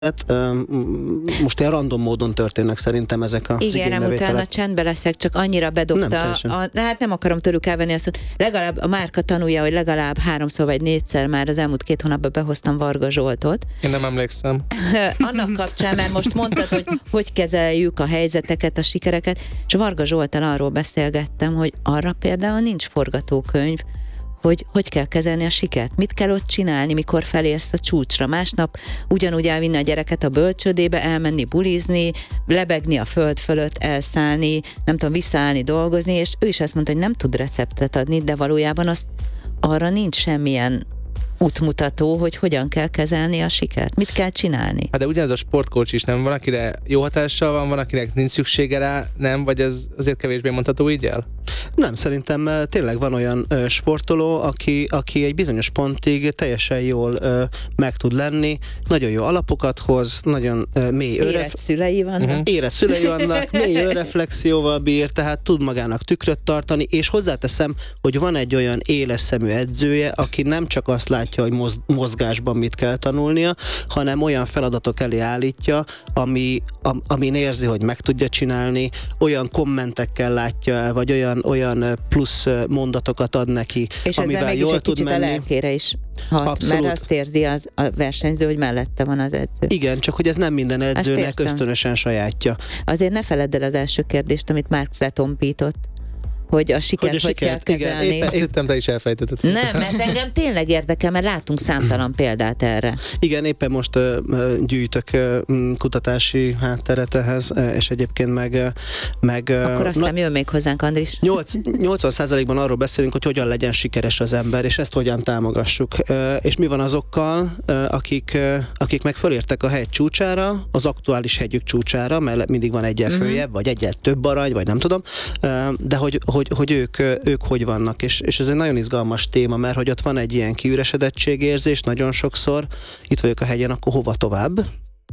Most ilyen random módon történnek szerintem ezek az igénybevételek. Igen, utána csendbe leszek, csak annyira bedobta. Hát nem akarom tőlük elvenni azt, hogy legalább a márka tanulja, hogy legalább 3-szor vagy 4-szer már az elmúlt 2 hónapban behoztam Varga Zsoltot. Én nem emlékszem. Annak kapcsán, mert most mondtad, hogy kezeljük a helyzeteket, a sikereket, és Varga Zsolttal arról beszélgettem, hogy arra például nincs forgatókönyv, hogy kell kezelni a sikert, mit kell ott csinálni, mikor felérsz a csúcsra. Másnap ugyanúgy elvinni a gyereket a bölcsődébe, elmenni bulizni, lebegni a föld fölött, elszállni, nem tudom, visszaállni, dolgozni, és ő is azt mondta, hogy nem tud receptet adni, de valójában arra nincs semmilyen útmutató, hogy hogyan kell kezelni a sikert. Mit kell csinálni? Hát de ugyanez a sportcoach is, nem? Van, akire jó hatással van akinek nincs szüksége rá, nem? Vagy ez azért kevésbé mondható így el? Nem, szerintem tényleg van olyan sportoló, aki egy bizonyos pontig teljesen jól meg tud lenni, nagyon jó alapokat hoz, nagyon mély érett szülei vannak. Érett szülei vannak, mély önreflexióval bír, tehát tud magának tükröt tartani, és hozzáteszem, hogy van egy olyan éles szemű edzője, aki nem csak azt látja, hogy mozgásban mit kell tanulnia, hanem olyan feladatok elé állítja, amin érzi, hogy meg tudja csinálni, olyan kommentekkel látja el, vagy olyan plusz mondatokat ad neki, és amivel jól tud menni. És ezzel mégis egy kicsit a lelkére is hat, abszolút. Mert azt érzi a versenyző, hogy mellette van az edző. Igen, csak hogy ez nem minden edzőnek ösztönösen sajátja. Azért ne feledd el az első kérdést, amit Mark letompított, hogy a sikert hogy kell kezelni. Igen, éppen te is elfejtetted. Nem, mert engem tényleg érdekel, mert látunk számtalan példát erre. Igen, éppen most gyűjtök kutatási hátteret ehhez, és egyébként meg akkor aztán jön még hozzánk, Andris. 80%-ban arról beszélünk, hogy hogyan legyen sikeres az ember, és ezt hogyan támogassuk. És mi van azokkal, akik meg fölértek a hegy csúcsára, az aktuális hegyük csúcsára, mert mindig van egyel följebb, vagy egyel több arany, vagy nem tudom, de hogy ők hogy vannak, és ez egy nagyon izgalmas téma, mert hogy ott van egy ilyen kiüresedettségérzés nagyon sokszor, itt vagyok a hegyen, akkor hova tovább?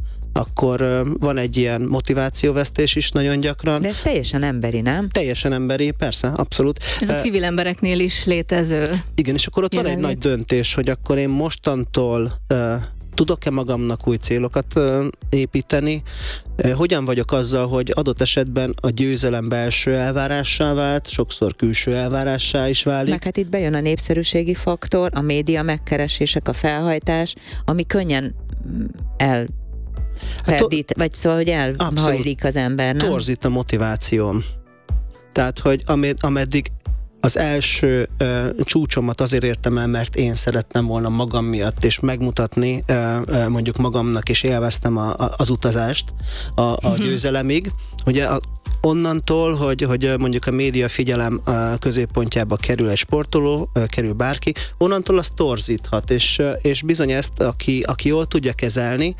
Akkor van egy ilyen motivációvesztés is nagyon gyakran. De ez teljesen emberi, nem? Teljesen emberi, persze, abszolút. Ez a civil embereknél is létező. Igen, és akkor ott van egy nagy döntés, hogy akkor én mostantól tudok-e magamnak új célokat építeni, hogyan vagyok azzal, hogy adott esetben a győzelem belső elvárássá vált, sokszor külső elvárássá is válik. Meg hát itt bejön a népszerűségi faktor, a média megkeresések, a felhajtás, ami könnyen elferdít, vagy szóval, hogy elhajlik az ember, nem? Torzít a motivációm. Tehát, hogy ameddig az első csúcsomat azért értem el, mert én szerettem volna magam miatt, és megmutatni mondjuk magamnak, és élveztem az utazást a győzelemig. Ugye onnantól, hogy mondjuk a média figyelem középpontjába kerül egy sportoló, kerül bárki, onnantól az torzíthat, és bizony ezt, aki jól tudja kezelni,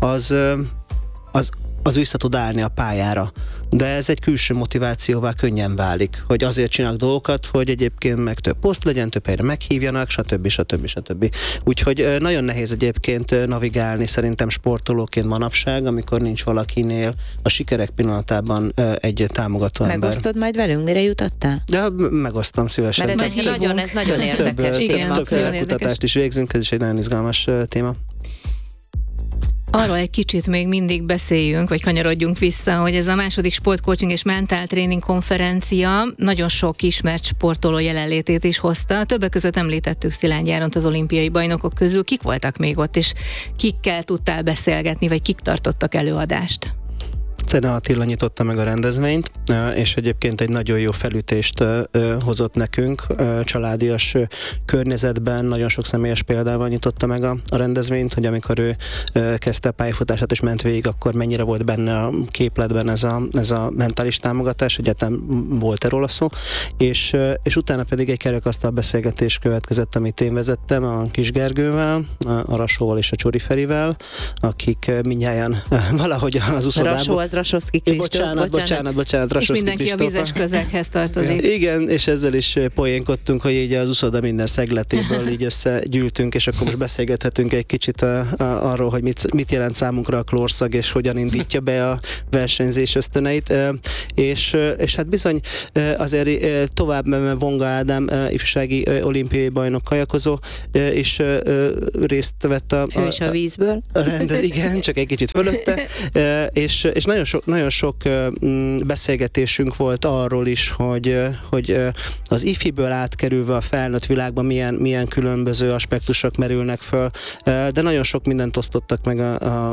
az vissza tud állni a pályára. De ez egy külső motivációvá könnyen válik, hogy azért csinálnak dolgokat, hogy egyébként meg több poszt legyen, több helyre meghívjanak, stb. Úgyhogy nagyon nehéz egyébként navigálni szerintem sportolóként manapság, amikor nincs valakinél a sikerek pillanatában egy támogató ember. Megosztod majd velünk, mire jutottál? Ja, megosztom szívesen. Mert ez nagyon érdekes téma. Több kutatást is végzünk, ez is egy nagyon izgalmas téma. Arról egy kicsit még mindig beszéljünk, vagy kanyarodjunk vissza, hogy ez a második sportcoaching és mentál tréning konferencia nagyon sok ismert sportoló jelenlétét is hozta. Többek között említettük Szilágy Áront az olimpiai bajnokok közül. Kik voltak még ott, és kikkel tudtál beszélgetni, vagy kik tartottak előadást? Cene Attila nyitotta meg a rendezvényt, és egyébként egy nagyon jó felütést hozott nekünk. Családias környezetben nagyon sok személyes példával nyitotta meg a rendezvényt, hogy amikor ő kezdte a pályafutását és ment végig, akkor mennyire volt benne a képletben ez a mentális támogatás, egyáltalán volt-e róla szó, és utána pedig egy kerekasztal beszélgetés következett, amit én vezettem a Kis Gergővel, a Rasóval és a Csuri Ferivel, akik mindnyájan valahogy az uszodából... Rasovszky Kristóf. Bocsánat, És Rasovszky mindenki a vizes közeghez tartozik. Igen, és ezzel is poénkodtunk, hogy így az uszoda minden szegletéből így összegyűltünk, és akkor most beszélgethetünk egy kicsit arról, hogy mit jelent számunkra a klórszag, és hogyan indítja be a versenyzés ösztöneit. És hát bizony azért tovább menve Vonga Ádám, ifjúsági olimpiai bajnok kajakozó, és részt vett ő is a vízből. Igen, csak egy kicsit fölötte, és nagyon sok beszélgetésünk volt arról is, hogy az ifiből átkerülve a felnőtt világban milyen különböző aspektusok merülnek föl, de nagyon sok mindent osztottak meg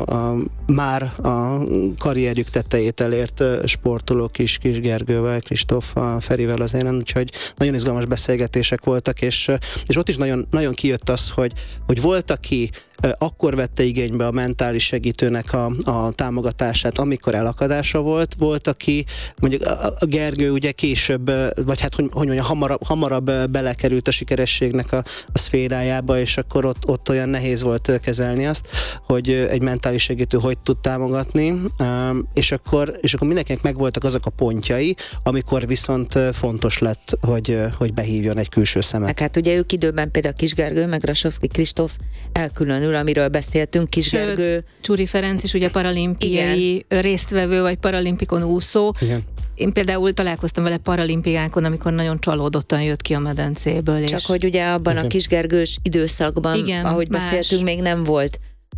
már a karrierjük tetejét elért sportolók is, Kis Gergővel, Kristóf, Ferivel az énen, úgyhogy nagyon izgalmas beszélgetések voltak, és ott is nagyon, nagyon kijött az, hogy volt, aki akkor vette igénybe a mentális segítőnek a támogatását, amikor elakadása volt, aki mondjuk a Gergő ugye később, vagy hát hogy mondjam, hamarabb belekerült a sikerességnek a szférájába, és akkor ott olyan nehéz volt kezelni azt, hogy egy mentális segítő hogy tud támogatni, és akkor mindenkinek megvoltak azok a pontjai, amikor viszont fontos lett, hogy behívjon egy külső szemet. Hát ugye ők időben például Kis Gergő, meg Rasovszky Kristóf elkülönül, amiről beszéltünk, Kis Gergő. Csuri Ferenc is ugye paralimpiai résztvevő, vagy paralimpikon úszó. Igen. Én például találkoztam vele paralimpiákon, amikor nagyon csalódottan jött ki a medencéből. Csak hogy ugye abban a Kis Gergős időszakban, igen, ahogy beszéltünk, még nem volt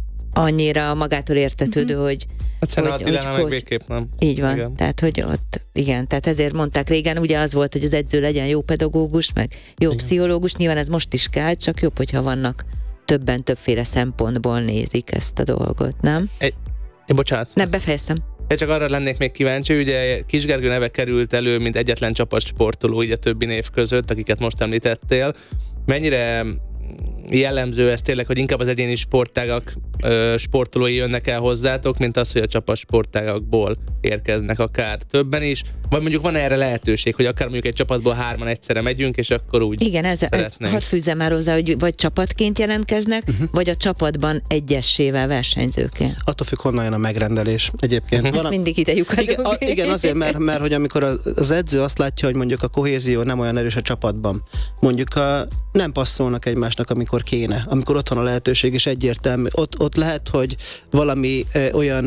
annyira magától értetődő, hogy Attilána meg végképp nem. Így van, igen. Tehát hogy ott, igen, tehát ezért mondták régen, ugye az volt, hogy az edző legyen jó pedagógus, meg jó pszichológus, nyilván ez most is kell, csak jobb, hogyha vannak többféle szempontból nézik ezt a dolgot, nem? Bocsánat. Nem, befejeztem. Én csak arra lennék még kíváncsi, ugye Kis Gergő neve került elő, mint egyetlen csapatsportoló így a többi név között, akiket most említettél. Mennyire jellemző ez tényleg, hogy inkább az egyéni sportágak sportolói jönnek el hozzátok, mint az, hogy a csapatsportágakból érkeznek akár többen is, vagy mondjuk van erre lehetőség, hogy akár mondjuk egy csapatból 3-an egyszerre megyünk, és akkor úgy igen, ez hadd fűzzem már hozzá, hogy vagy csapatként jelentkeznek, vagy a csapatban egyessével versenyzőként. Attól függ, honnan jön a megrendelés egyébként. Ezt mindig idejük igen, azért, mert hogy amikor az edző azt látja, hogy mondjuk a kohézió nem olyan erős a csapatban, mondjuk nem passzolnak egymásnak, amikor kéne, amikor ott van a lehetőség, és egyértelmű. Ott lehet, hogy valami olyan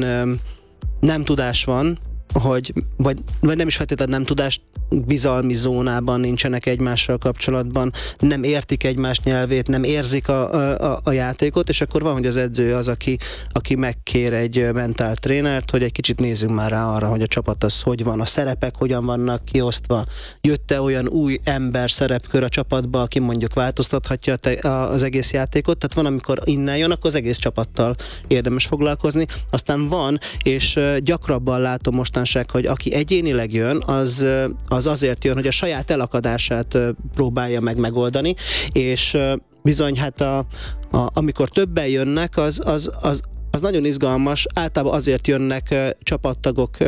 nem tudás van, vagy nem is feltétlenül nem tudás, bizalmi zónában nincsenek egymással kapcsolatban, nem értik egymás nyelvét, nem érzik a játékot, és akkor van, hogy az edző az, aki megkér egy mentál trénert, hogy egy kicsit nézzünk már rá arra, hogy a csapat az hogy van, a szerepek hogyan vannak kiosztva, jött-e olyan új ember szerepkör a csapatba, aki mondjuk változtathatja az egész játékot, tehát van, amikor innen jön, akkor az egész csapattal érdemes foglalkozni, aztán van, és gyakrabban látom mostanság, hogy aki egyénileg jön, az azért jön, hogy a saját elakadását próbálja megoldani, és bizony hát amikor többen jönnek, az nagyon izgalmas, általában azért jönnek csapattagok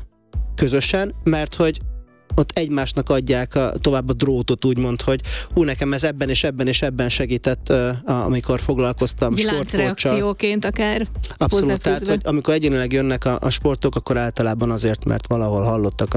közösen, mert hogy ott egymásnak adják tovább a drótot, úgymond, hogy nekem ez ebben és ebben és ebben segített, amikor foglalkoztam sportcoachsal. Láncreakcióként akár. Abszolút, tehát, hogy amikor egyénileg jönnek a sportok, akkor általában azért, mert valahol hallottak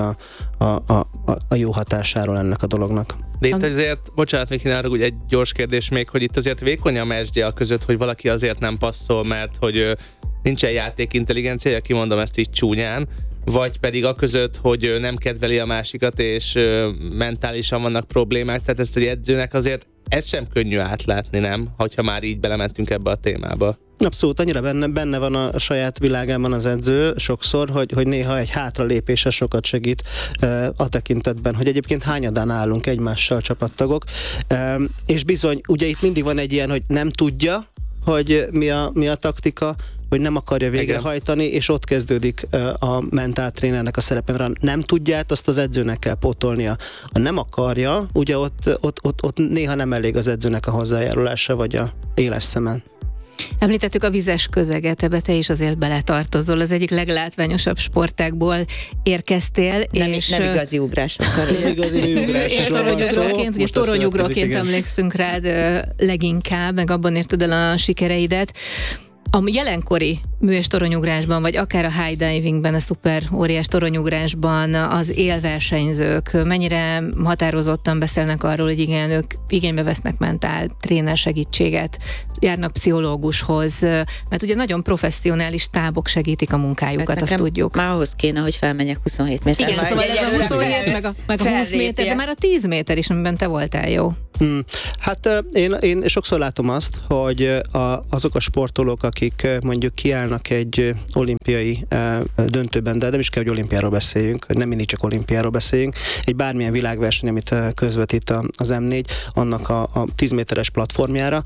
a jó hatásáról ennek a dolognak. De itt azért, bocsánat, még kínálok úgy egy gyors kérdés még, hogy itt azért vékony a mesdje a között, hogy valaki azért nem passzol, mert hogy nincsen játékintelligenciája, kimondom ezt így csúnyán, vagy pedig a között, hogy nem kedveli a másikat, és mentálisan vannak problémák, tehát ezt egy edzőnek azért ez sem könnyű átlátni, nem? Hogyha már így belementünk ebbe a témába. Abszolút, annyira benne van a saját világában az edző sokszor, hogy néha egy hátralépése sokat segít a tekintetben, hogy egyébként hányadán állunk egymással csapattagok, és bizony, ugye itt mindig van egy ilyen, hogy nem tudja, hogy mi a taktika, hogy nem akarja végrehajtani, és ott kezdődik a mentáltrénernek a szerepe, mert nem tudját, azt az edzőnek kell pótolnia. Ha nem akarja, ugye ott néha nem elég az edzőnek a hozzájárulása, vagy a éles szemen. Említettük a vizes közeget, ebbe te is azért beletartozol, az egyik leglátványosabb sportágból érkeztél. Nem igazi ugrásokkal. Nem igazi ugrásról. Toronyugróként emlékszünk rád leginkább, meg abban érted el a sikereidet. A jelenkori mű- és toronyugrásban, vagy akár a high divingben, a szuper óriás toronyugrásban az élversenyzők mennyire határozottan beszélnek arról, hogy igen, ők igénybe vesznek mentál tréner segítséget, járnak pszichológushoz, mert ugye nagyon professzionális stábok segítik a munkájukat, azt tudjuk. Már ahhoz kéne, hogy felmenjek 27 méter. Igen, szóval ez a 27, meg a 20 méter, de már a 10 méter is, amiben te voltál jó. Hát én sokszor látom azt, hogy azok a sportolók, akik mondjuk kiállnak egy olimpiai döntőben, de nem is kell, hogy olimpiáról beszéljünk, nem mindig csak olimpiáról beszéljünk, egy bármilyen világverseny, amit közvetít az M4, annak a 10 méteres platformjára,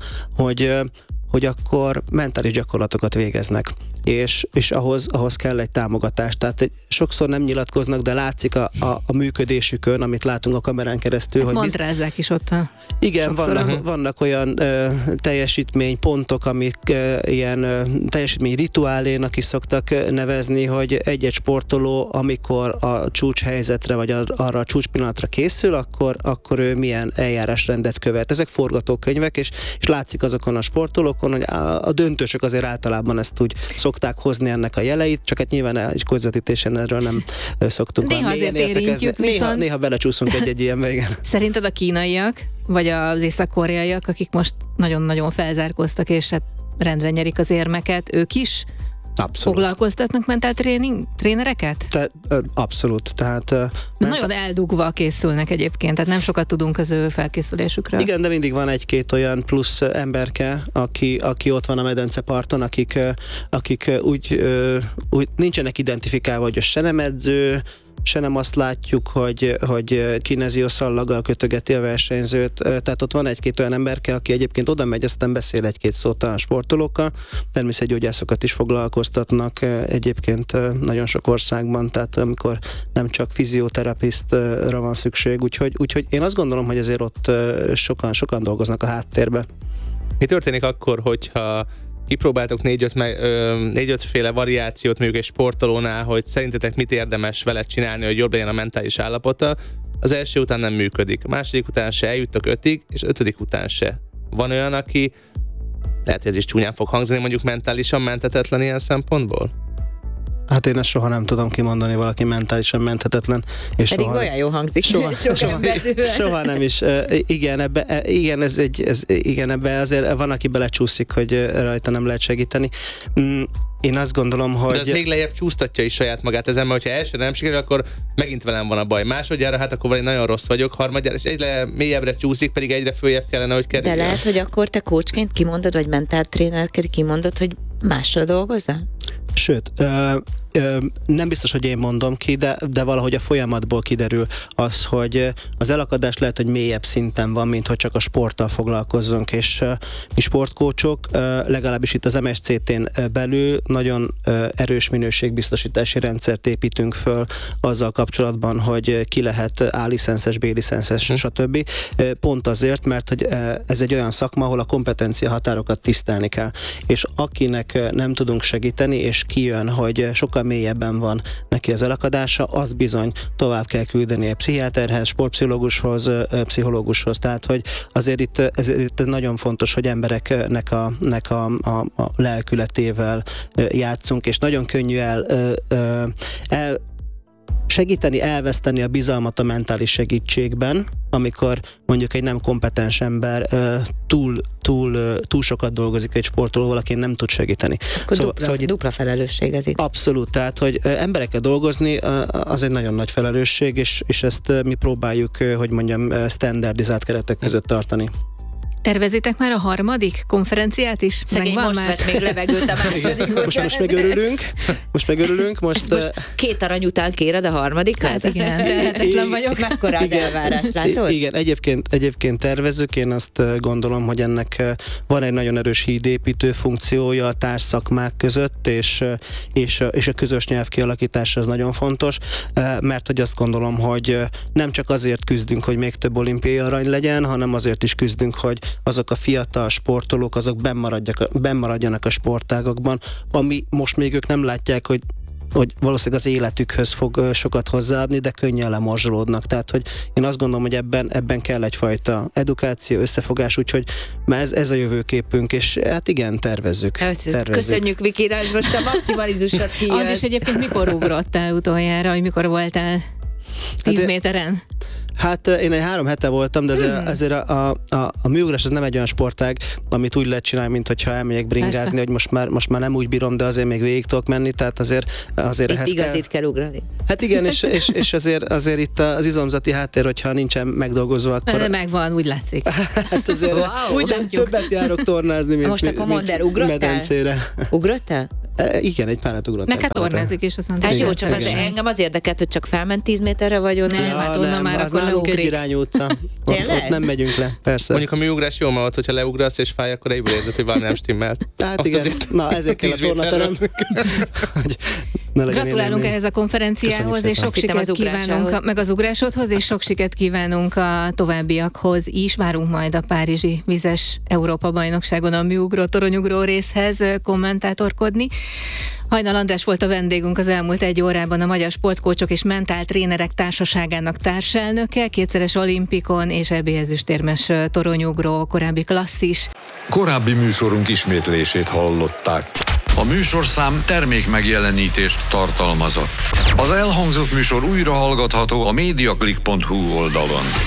hogy akkor mentális gyakorlatokat végeznek, és ahhoz kell egy támogatás. Tehát sokszor nem nyilatkoznak, de látszik a működésükön, amit látunk a kamerán keresztül. Hogy Mandrázzák is ott. Igen, vannak olyan teljesítménypontok, amik ilyen teljesítményrituálénak is szoktak nevezni, hogy egy-egy sportoló, amikor a csúcshelyzetre, vagy arra a csúcspillanatra készül, akkor ő milyen eljárásrendet követ. Ezek forgatókönyvek, és látszik azokon a sportolókon, hogy a döntősök azért általában ezt úgy szokták hozni ennek a jeleit, csak hát nyilván egy közvetítésen erről nem szoktunk. Néha azért érintjük, viszont... Néha belecsúszunk egy ilyenbe, igen. Szerinted a kínaiak, vagy az észak-koreaiak, akik most nagyon-nagyon felzárkóztak, és hát rendre nyerik az érmeket, ők is Abszolút. Foglalkoztatnak mentál trénereket? Abszolút. Tehát, nagyon eldugva készülnek egyébként, tehát nem sokat tudunk az ő felkészülésükről. Igen, de mindig van egy-két olyan plusz emberke, aki ott van a medenceparton, akik úgy nincsenek identifikálva, hogy se nem edző, se nem azt látjuk, hogy kineziószallaggal kötögeti a versenyzőt. Tehát ott van egy-két olyan emberke, aki egyébként oda megy, aztán beszél egy-két szót a sportolókkal. Természetgyógyászokat is foglalkoztatnak egyébként nagyon sok országban, tehát amikor nem csak fizioterapisztra van szükség. Úgyhogy én azt gondolom, hogy azért ott sokan dolgoznak a háttérbe. Mi történik akkor, hogyha kipróbáltok 4-5 féle variációt mondjuk egy sportolónál, hogy szerintetek mit érdemes vele csinálni, hogy jobb legyen a mentális állapota? Az első után nem működik, a második után se, eljuttok 5-ig, és 5. után se. Van olyan, aki lehet, hogy ez is csúnyán fog hangzani, mondjuk mentálisan menthetetlen ilyen szempontból? Hát én ezt soha nem tudom kimondani, valaki mentálisan menthetetlen. És pedig olyan jó hangzik. Soha nem is. Igen, ebbe azért van, aki belecsúszik, hogy rajta nem lehet segíteni. Én azt gondolom, hogy... De az még lejjebb csúsztatja is saját magát ezen, mert hogyha elsőre nem sikerül, akkor megint velem van a baj. Másodjára, hát akkor valami nagyon rossz vagyok, harmadjára, és egyre mélyebbre csúszik, pedig egyre följebb kellene, hogy kerüljön. De lehet, hogy akkor te coachként kimondod, vagy mentáltrénerként kimondod, hogy másra dolgozzál? Sőt, nem biztos, hogy én mondom ki, de valahogy a folyamatból kiderül az, hogy az elakadás lehet, hogy mélyebb szinten van, mint hogy csak a sporttal foglalkozzunk, és mi sportkócsok, legalábbis itt az MSCT-n belül nagyon erős minőségbiztosítási rendszert építünk föl azzal kapcsolatban, hogy ki lehet A-licenszes, B-licenszes, stb. Pont azért, mert hogy ez egy olyan szakma, ahol a kompetencia határokat tisztelni kell, és akinek nem tudunk segíteni, és kijön, hogy sokkal mélyebben van neki az elakadása, azt bizony tovább kell küldeni egy pszichiáterhez, sportpszichológushoz, pszichológushoz. Tehát, hogy azért itt nagyon fontos, hogy embereknek a lelkületével játszunk, és nagyon könnyű segíteni, elveszteni a bizalmat a mentális segítségben, amikor mondjuk egy nem kompetens ember túl sokat dolgozik egy sportolóval, aki nem tud segíteni. Akkor dupla felelősség ez itt. Abszolút, tehát, hogy emberekkel dolgozni, az egy nagyon nagy felelősség, és ezt mi próbáljuk, hogy mondjam, standardizált keretek között tartani. Tervezitek már a harmadik konferenciát is? Szegény most vett még levegőt a második. Most megörülünk. Most 2 arany után kéred a harmadikat? Hát igen, tehetetlen vagyok. Mekkora az elvárás, látod? Igen, egyébként tervezzük, én azt gondolom, hogy ennek van egy nagyon erős hídépítő funkciója a társszakmák között, és a közös nyelv kialakítása az nagyon fontos, mert hogy azt gondolom, hogy nem csak azért küzdünk, hogy még több olimpiai arany legyen, hanem azért is küzdünk, hogy azok a fiatal sportolók, azok bennmaradjanak a sportágakban, ami most még ők nem látják, hogy valószínűleg az életükhöz fog sokat hozzáadni, de könnyen lemorzsolódnak. Tehát, hogy én azt gondolom, hogy ebben kell egyfajta edukáció, összefogás, úgyhogy ez a jövőképünk, és hát igen, tervezzük. Köszönjük, Viki, ez most a maximalizmusot kijön. Andris, egyébként mikor ugrottál utoljára, hogy mikor voltál 10 méteren? Hát én egy 3 hete voltam, de ezért a műugrás az nem egy olyan sportág, amit úgy lehet csinálni, mint hogyha elmegyek bringázni, Persze. hogy most már nem úgy bírom, de azért még végig tudok menni, tehát azért Itt ehhez igazit kell ugrani. Hát igen, és azért itt az izomzati háttér, hogyha nincsen megdolgozva, akkor... De megvan, úgy látszik. Hát azért Wow. Úgy látjuk. többet járok tornázni, mint, Most akkor mondd el, ugrottál? medencére. Ugrottál? Igen, egy párat ugrottam. Neked tornázik is, azt mondta. Hát jó, Igen, csak igen. engem az érdekelt, hogy csak felment 10 méterre vagy onnan. Nem, hát onnan már az akkor nálunk leugrik. egyirányú utca. Tényleg? Ott nem megyünk le, persze. Mondjuk a műugrás jó, mert hogyha leugrasz és fáj, akkor egyből érzed, hogy valami nem stimmelt. Hát Ott igen, azért na ezért kell a 10 méterre. tornaterem. Hogy ne legyen Gratulálunk élmény. ehhez a konferenciához, Köszönjük és sok szépen. sikert Azt hittem az kívánunk, ugrásához. meg az ugrásodhoz, és sok sikert kívánunk a továbbiakhoz is. Várunk majd a párizsi vizes Európa-bajnokságon a műugró, toronyugró részhez kommentátorkodni. Hajnal András volt a vendégünk az elmúlt 1 órában, a Magyar Sportkócsok és Mentáltrénerek Társaságának társelnöke, 2-szeres olimpikon és EB ezüstérmes toronyugró, korábbi klasszis. Korábbi műsorunk ismétlését hallották. A műsorszám termék megjelenítést tartalmazott. Az elhangzott műsor újra hallgatható a mediaclick.hu oldalon.